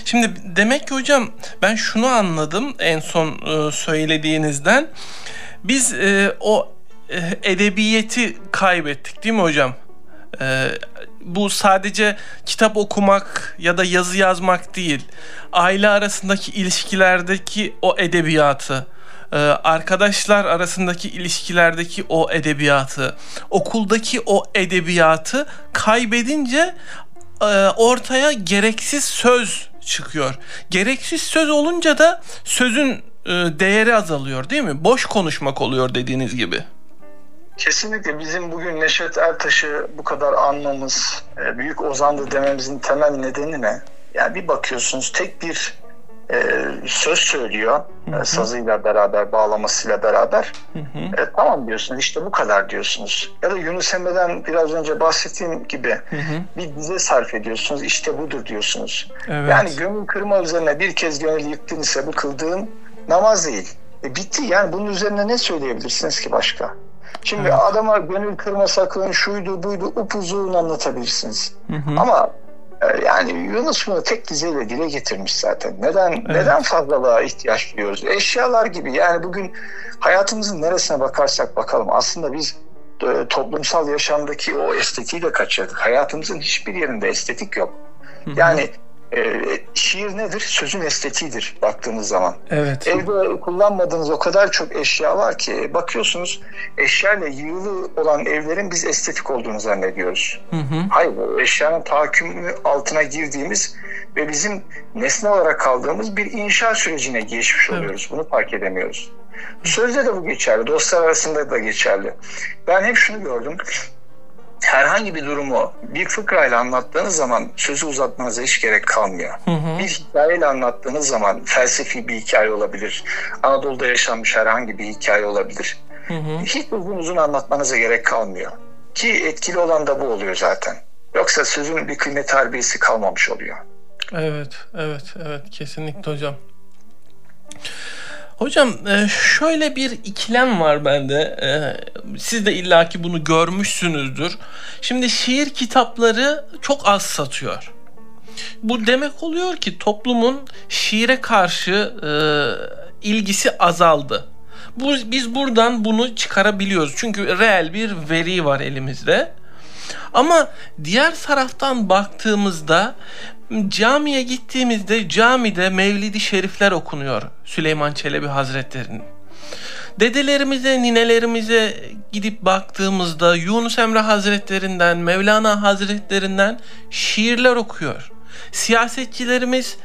Şimdi demek ki hocam ben şunu anladım en son söylediğinizden. Biz edebiyeti kaybettik değil mi hocam? E, Bu sadece kitap okumak ya da yazı yazmak değil. Aile arasındaki ilişkilerdeki o edebiyatı, arkadaşlar arasındaki ilişkilerdeki o edebiyatı, okuldaki o edebiyatı kaybedince ortaya gereksiz söz çıkıyor. Gereksiz söz olunca da sözün değeri azalıyor değil mi? Boş konuşmak oluyor dediğiniz gibi. Kesinlikle bizim bugün Neşet Ertaş'ı bu kadar anmamız, büyük ozandı dememizin temel nedeni ne? Yani bir bakıyorsunuz tek bir söz söylüyor, sazıyla beraber, bağlamasıyla beraber. Tamam diyorsunuz, işte bu kadar diyorsunuz. Ya da Yunus Emre'den biraz önce bahsettiğim gibi bir dize sarf ediyorsunuz, işte budur diyorsunuz. Evet. Yani gönül kırma üzerine bir kez gönül yıktın ise bu kıldığın namaz değil. Bitti yani, bunun üzerine ne söyleyebilirsiniz ki başka? Şimdi adama gönül kırma sakın, şuydu buydu upuzun anlatabilirsiniz. Ama yani Yunus bunu tek dizeyle dile getirmiş zaten. Neden fazlalığa ihtiyaç duyuyoruz? Eşyalar gibi yani bugün hayatımızın neresine bakarsak bakalım aslında biz toplumsal yaşamdaki o estetiği de kaçırdık. Hayatımızın hiçbir yerinde estetik yok. Yani şiir nedir? Sözün estetiğidir baktığınız zaman. Evet. Evde kullanmadığınız o kadar çok eşya var ki bakıyorsunuz eşyayla yığılı olan evlerin biz estetik olduğunu zannediyoruz. Hayır, o eşyanın tahakkümü altına girdiğimiz ve bizim nesne olarak kaldığımız bir inşa sürecine geçmiş oluyoruz. Bunu fark edemiyoruz. Sözde de bu geçerli, dostlar arasında da geçerli. Ben hep şunu gördüm. Herhangi bir durumu bir fıkrayla anlattığınız zaman sözü uzatmanıza hiç gerek kalmıyor. Bir hikayeyle anlattığınız zaman felsefi bir hikaye olabilir. Anadolu'da yaşanmış herhangi bir hikaye olabilir. Hiç uzun anlatmanıza gerek kalmıyor. Ki etkili olan da bu oluyor zaten. Yoksa sözün bir kıymet harbiyesi kalmamış oluyor. Evet, kesinlikle hocam. Hocam şöyle bir ikilem var bende. Siz de illaki bunu görmüşsünüzdür. Şimdi şiir kitapları çok az satıyor. Bu demek oluyor ki toplumun şiire karşı ilgisi azaldı. Biz buradan bunu çıkarabiliyoruz. Çünkü reel bir veri var elimizde. Ama diğer taraftan baktığımızda camiye gittiğimizde camide Mevlid-i Şerifler okunuyor Süleyman Çelebi Hazretleri'nin. Dedelerimize, ninelerimize gidip baktığımızda Yunus Emre Hazretlerinden, Mevlana Hazretlerinden şiirler okuyor. Siyasetçilerimize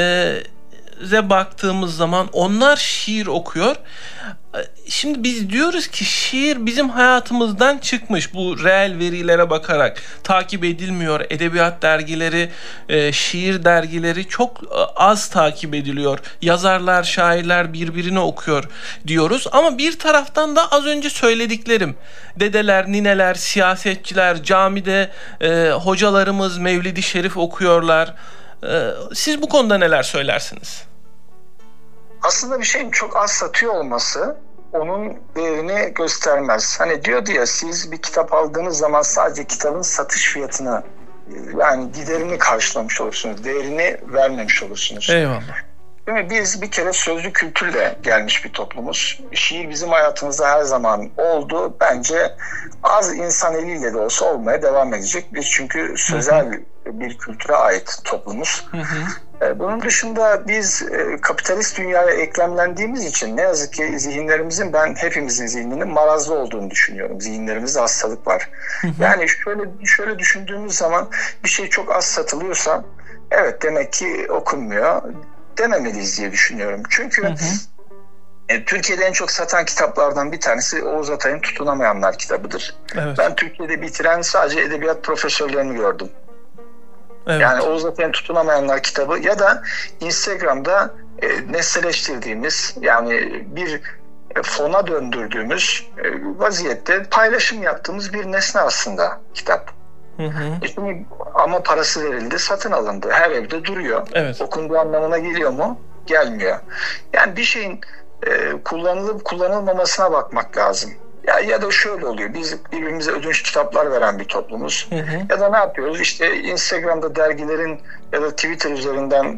baktığımız zaman onlar şiir okuyor. Şimdi biz diyoruz ki şiir bizim hayatımızdan çıkmış, bu reel verilere bakarak takip edilmiyor. Edebiyat dergileri, şiir dergileri çok az takip ediliyor. Yazarlar, şairler birbirini okuyor diyoruz. Ama bir taraftan da az önce söylediklerim, dedeler, nineler, siyasetçiler, camide hocalarımız Mevlid-i Şerif okuyorlar. Siz bu konuda neler söylersiniz? Aslında bir şeyin çok az satıyor olması onun değerini göstermez. Hani diyordu ya, siz bir kitap aldığınız zaman sadece kitabın satış fiyatını, yani giderini karşılamış olursunuz. Değerini vermemiş olursunuz. Eyvallah. Değil mi? Biz bir kere sözlü kültürle gelmiş bir toplumuz. Şiir bizim hayatımızda her zaman oldu. Bence az insan eliyle de olsa olmaya devam edecek. Biz çünkü sözel bir kültüre ait toplumuz. Bunun dışında biz kapitalist dünyaya eklemlendiğimiz için ne yazık ki zihinlerimizin, ben hepimizin zihninin marazlı olduğunu düşünüyorum. Zihinlerimizde hastalık var. Yani şöyle düşündüğümüz zaman bir şey çok az satılıyorsa evet, demek ki okunmuyor dememeliyiz diye düşünüyorum. Çünkü Türkiye'de en çok satan kitaplardan bir tanesi Oğuz Atay'ın Tutunamayanlar kitabıdır. Evet. Ben Türkiye'de bitiren sadece edebiyat profesörlerini gördüm. Evet. Yani Oğuz Atay'ın Tutunamayanlar kitabı ya da Instagram'da nesneleştirdiğimiz, yani bir fona döndürdüğümüz vaziyette paylaşım yaptığımız bir nesne aslında kitap. Şimdi, ama parası verildi, satın alındı. Her evde duruyor. Evet. Okunduğu anlamına geliyor mu? Gelmiyor. Yani bir şeyin kullanılıp kullanılmamasına bakmak lazım. Ya da şöyle oluyor. Biz birbirimize ödünç kitaplar veren bir toplumuz. Ya da ne yapıyoruz? İşte Instagram'da dergilerin ya da Twitter üzerinden